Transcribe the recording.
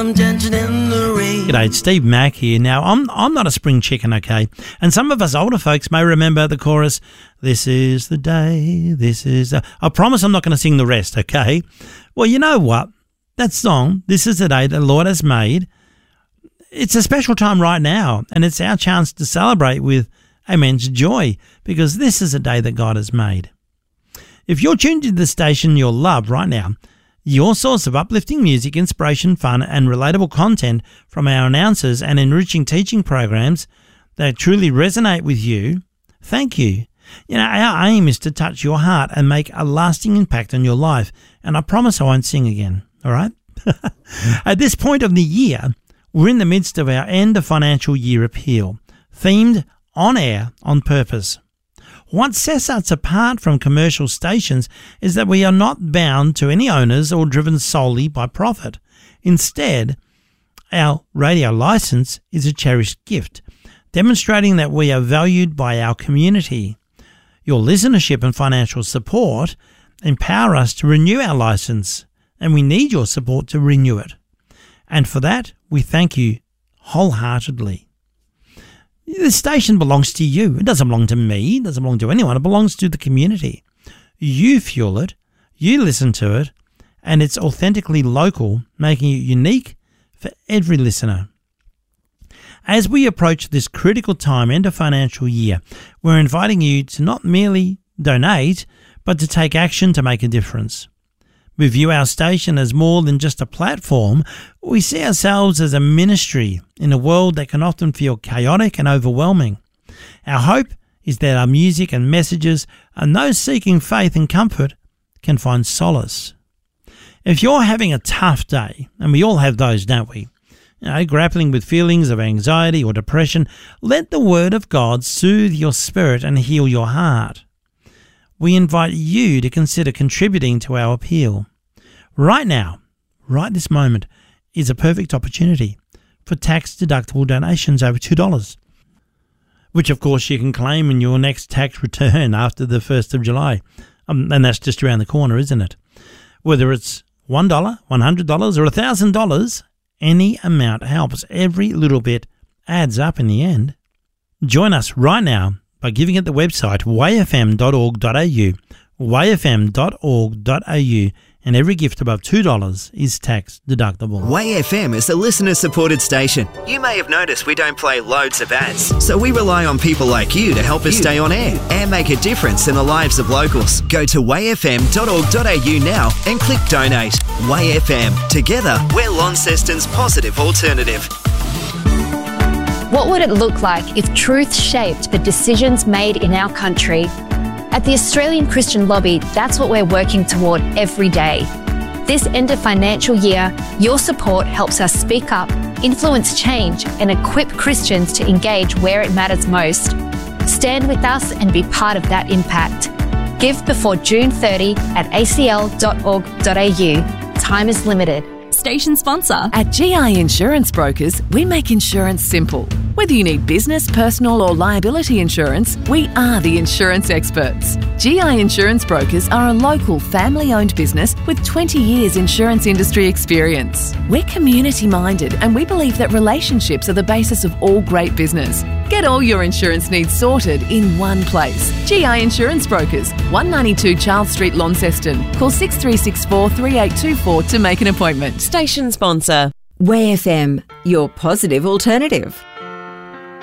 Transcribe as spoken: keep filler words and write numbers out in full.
I'm dancing in the rain. G'day, it's Steve Mack here. Now, I'm I'm not a spring chicken, okay? And some of us older folks may remember the chorus, "This is the day, this is the..." I promise I'm not going to sing the rest, okay? Well, you know what? That song, "This is the day the Lord has made," it's a special time right now, and it's our chance to celebrate with immense joy, because this is a day that God has made. If you're tuned to the station you'll love right now, your source of uplifting music, inspiration, fun and relatable content from our announcers and enriching teaching programs that truly resonate with you, thank you. You know, our aim is to touch your heart and make a lasting impact on your life, and I promise I won't sing again, all right? At this point of the year, we're in the midst of our end of financial year appeal, themed on air on purpose. What sets us apart from commercial stations is that we are not bound to any owners or driven solely by profit. Instead, our radio license is a cherished gift, demonstrating that we are valued by our community. Your listenership and financial support empower us to renew our license, and we need your support to renew it. And for that, we thank you wholeheartedly. The station belongs to you. It doesn't belong to me. It doesn't belong to anyone. It belongs to the community. You fuel it, you listen to it, and it's authentically local, making it unique for every listener. As we approach this critical time, end of financial year, we're inviting you to not merely donate, but to take action to make a difference. We view our station as more than just a platform. We see ourselves as a ministry in a world that can often feel chaotic and overwhelming. Our hope is that our music and messages and those seeking faith and comfort can find solace. If you're having a tough day, and we all have those, don't we? You know, grappling with feelings of anxiety or depression, let the Word of God soothe your spirit and heal your heart. We invite you to consider contributing to our appeal. Right now, right this moment, is a perfect opportunity for tax-deductible donations over two dollars, which of course you can claim in your next tax return after the first of July. Um, and that's just around the corner, isn't it? Whether it's one dollar, one hundred dollars or one thousand dollars, any amount helps. Every little bit adds up in the end. Join us right now by giving at the website way f m dot org dot a u, way f m dot org dot a u, and every gift above two dollars is tax deductible. Way F M is a listener-supported station. You may have noticed we don't play loads of ads, so we rely on people like you to help us stay on air and make a difference in the lives of locals. Go to way f m dot org dot a u now and click donate. Way F M. Together, we're Launceston's positive alternative. What would it look like if truth shaped the decisions made in our country? At the Australian Christian Lobby, that's what we're working toward every day. This end of financial year, your support helps us speak up, influence change, and equip Christians to engage where it matters most. Stand with us and be part of that impact. Give before June thirtieth at a c l dot org dot a u. Time is limited. Station sponsor. At G I Insurance Brokers, we make insurance simple. Whether you need business, personal or liability insurance, we are the insurance experts. G I Insurance Brokers are a local family-owned business with twenty years insurance industry experience. We're community-minded and we believe that relationships are the basis of all great business. Get all your insurance needs sorted in one place. G I Insurance Brokers, one ninety-two Charles Street, Launceston. Call six three six four, three eight two four to make an appointment. Station sponsor. Way F M, your positive alternative.